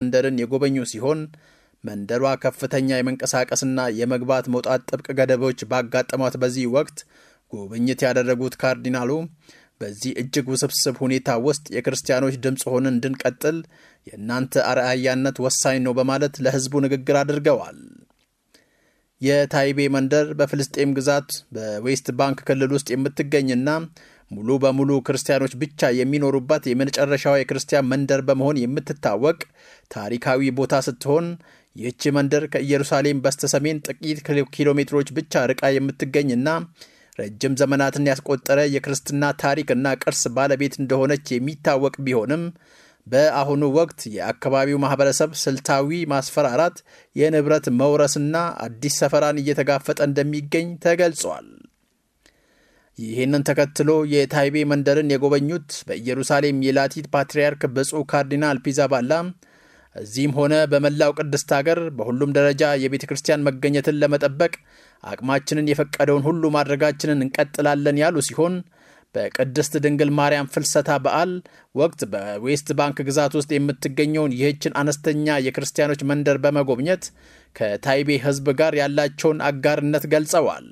መንደርን የጎበኙ ሲሆን መንደሯ ከፍተኛ የመንቀሳቀስና የመግባት መውጣት ጥብቅ ገደቦች ባጋጠሟት በዚህ ወቅት ጉብኝት ያደረጉት ካርዲናሉ በዚህ እጅግ ውስብስብ ሁኔታ ውስጥ የክርስቲያኖች ድምፅ ሆነን እንድንቀጥል የእናንተ አርአያነት ወሳኝ ነው በማለት ለሕዝቡ ንግግር አድርገዋል። የታይቤ መንደር በፍልስጤም ግዛት በዌስት ባንክ ክልል ውስጥ የምትገኝና ሙሉ በሙሉ ክርስቲያኖች ብቻ የሚኖሩባት የመጨረሻዋ የክርስቲያን መንደር በመሆን የምትታወቅ ታሪካዊ ቦታ ስትሆን ይህች መንደር ከኢየሩሳሌም በስተሰሜን ጥቂት ኪሎ ሜትሮች ብቻ ርቃ የምትገኝና ረጅም ዘመናትን ያስቆጠረ የክርስትና ታሪክና ቅርስ ባለቤት እንደሆነች የሚታወቅ ቢሆንም በአሁኑ ወቅት የአካባቢው ማህበረሰብ ስልታዊ ማስፈራራት፣ የንብረት መውረስና አዲስ ሰፈራን እየተጋፈጠ እንደሚገኝ ተገልጿል። ይህንን ተከትሎ የታይቤ መንደርን የጎበኙት በኢየሩሳሌም የላቲን ፓትርያርክ ብፁዕ ካርዲናል ፒዛባላ እዚህም ሆነ በመላው ቅድስት ሀገር በሁሉም ደረጃ የቤተ ክርስቲያን መገኘትን ለመጠበቅ አቅማችንን የፈቀደውን ሁሉ ማድረጋችንን እንቀጥላለን ያሉ ሲሆን በቅድስት ድንግል ማርያም ፍልሰታ በዓል ወቅት በዌስት ባንክ ግዛት ውስጥ የምትገኘውን ይህችን አነስተኛ የክርስቲያኖች መንደር በመጎብኘት ከታይቤ ሕዝብ ጋር ያላቸውን አጋርነት ገልጸዋል።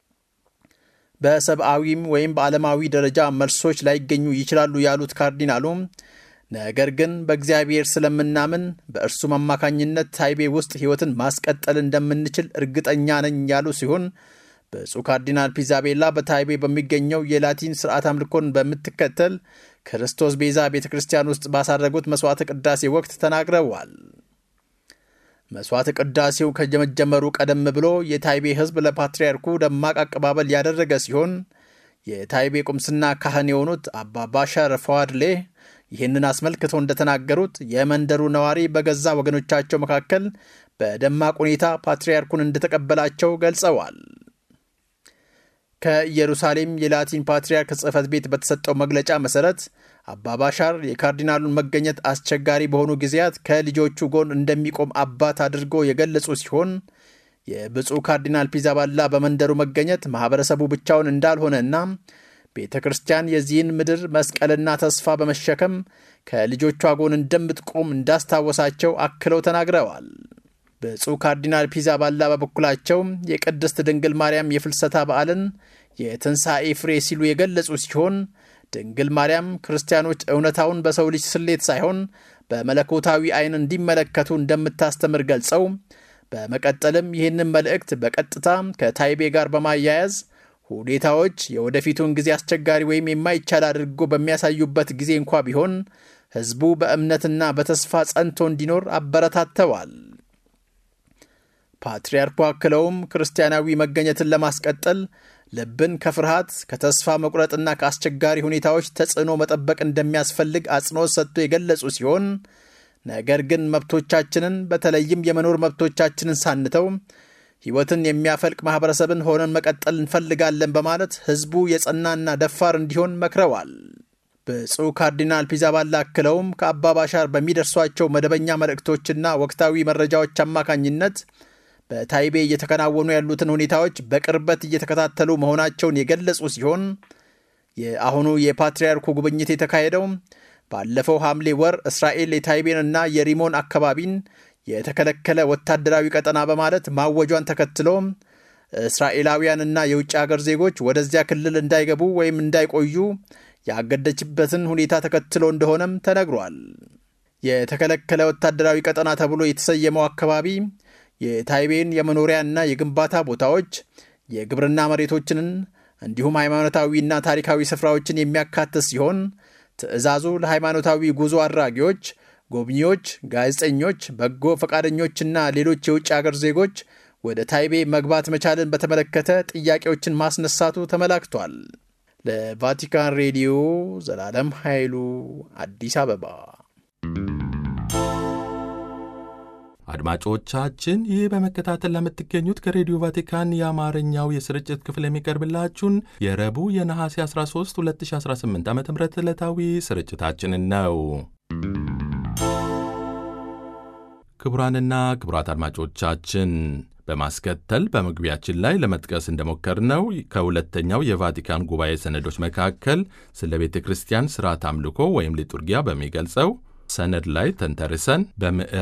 በሰብአዊም ወይም በዓለማዊ ደረጃ መልሶች ላይገኙ ይችላሉ ያሉት ካርዲናሉም ነገር ግን በእግዚአብሔር ስለምናምን በእርሱም አማካኝነት ታይቤ ውስጥ ሕይወትን ማስቀጠል እንደምንችል እርግጠኛ ነኝ ያሉ ሲሆን ብፁዕ ካርዲናል ፒዛቤላ በታይቤ በሚገኘው የላቲን ስርዓት አምልኮን በምትከተል ክርስቶስ ቤዛ ቤተ ክርስቲያን ውስጥ ባሳረጉት መስዋዕተ ቅዳሴ ወቅት ተናግረዋል። መስዋዕተ ቅዳሴው ከመጀመሩ ቀደም ብሎ የታይቤ ሕዝብ ለፓትርያርኩ ደማቅ አቀባበል ያደረገ ሲሆን የታይቤ ቁምስና ካህን የሆኑት አባ ባሻር ፏድሌ ይህንን አስመልክተው እንደተናገሩት የመንደሩ ነዋሪ በገዛ ወገኖቻቸው መካከል በደማቅ ሁኔታ ፓትርያርኩን እንደተቀበላቸው ገልጸዋል። ከኢየሩሳሌም የላቲን ፓትርያርክ ጽሕፈት ቤት በተሰጠው መግለጫ መሠረት አባ ባሻር የካርዲናሉን መገኘት አስቸጋሪ በሆኑ ጊዜያት ከልጆቹ ጎን እንደሚቆም አባት አድርጎ የገለጹ ሲሆን የብፁዕ ካርዲናል ፒዛባላ በመንደሩ መገኘት ማኅበረሰቡ ብቻውን እንዳልሆነና ቤተ ክርስቲያን የዚህን ምድር መስቀልና ተስፋ በመሸከም ከልጆቿ ጎን እንደምትቆም እንዳስታወሳቸው አክለው ተናግረዋል። ብፁዕ ካርዲናል ፒዛባላ በበኩላቸው የቅድስት ድንግል ማርያም የፍልሰታ በዓልን የትንሣኤ ፍሬ ሲሉ የገለጹ ሲሆን ድንግል ማርያም ክርስቲያኖች እውነታውን በሰው ልጅ ስሌት ሳይሆን በመለኮታዊ ዓይን እንዲመለከቱ እንደምታስተምር ገልጸው በመቀጠልም ይህንን መልእክት በቀጥታ ከታይቤ ጋር በማያያዝ ሁኔታዎች የወደፊቱን ጊዜ አስቸጋሪ ወይም የማይቻል አድርጎ በሚያሳዩበት ጊዜ እንኳ ቢሆን ሕዝቡ በእምነትና በተስፋ ጸንቶ እንዲኖር አበረታተዋል። ፓትርያርኩ አክለውም ክርስቲያናዊ መገኘትን ለማስቀጠል ልብን ከፍርሃት ከተስፋ መቁረጥና ከአስቸጋሪ ሁኔታዎች ተጽዕኖ መጠበቅ እንደሚያስፈልግ አጽንኦት ሰጥቶ የገለጹ ሲሆን ነገር ግን መብቶቻችንን በተለይም የመኖር መብቶቻችንን ሳንተው ሕይወትን የሚያፈልቅ ማኅበረሰብን ሆነን መቀጠል እንፈልጋለን በማለት ሕዝቡ የጸናና ደፋር እንዲሆን መክረዋል። ብፁዕ ካርዲናል ፒዛባላ አክለውም ከአባ ባሻር በሚደርሷቸው መደበኛ መልእክቶችና ወቅታዊ መረጃዎች አማካኝነት በታይቤ እየተከናወኑ ያሉትን ሁኔታዎች በቅርበት እየተከታተሉ መሆናቸውን የገለጹ ሲሆን የአሁኑ የፓትርያርኩ ጉብኝት የተካሄደው ባለፈው ሐምሌ ወር እስራኤል የታይቤንና የሪሞን አካባቢን የተከለከለ ወታደራዊ ቀጠና በማለት ማወጇን ተከትሎ እስራኤላውያንና የውጭ አገር ዜጎች ወደዚያ ክልል እንዳይገቡ ወይም እንዳይቆዩ ያገደችበትን ሁኔታ ተከትሎ እንደሆነም ተነግሯል። የተከለከለ ወታደራዊ ቀጠና ተብሎ የተሰየመው አካባቢ የታይቤን የመኖሪያና የግንባታ ቦታዎች፣ የግብርና መሬቶችን እንዲሁም ሃይማኖታዊና ታሪካዊ ስፍራዎችን የሚያካትት ሲሆን ትዕዛዙ ለሃይማኖታዊ ጉዞ አድራጊዎች፣ ጎብኚዎች፣ ጋዜጠኞች፣ በጎ ፈቃደኞችና ሌሎች የውጭ አገር ዜጎች ወደ ታይቤ መግባት መቻልን በተመለከተ ጥያቄዎችን ማስነሳቱ ተመላክቷል። ለቫቲካን ሬዲዮ ዘላለም ኃይሉ አዲስ አበባ። አድማጮቻችን ይህ በመከታተል ለምትገኙት ከሬዲዮ ቫቲካን የአማርኛው የስርጭት ክፍል የሚቀርብላችሁን የረቡዕ የነሐሴ 13 2018 ዓ ም ዕለታዊ ስርጭታችንን ነው። ክቡራንና ክቡራት አድማጮቻችን በማስከተል በመግቢያችን ላይ ለመጥቀስ እንደሞከርነው ከሁለተኛው የቫቲካን ጉባኤ ሰነዶች መካከል ስለ ቤተ ክርስቲያን ሥርዓት አምልኮ ወይም ሊቱርጊያ በሚገልጸው ሰነድ ላይ ተንተርሰን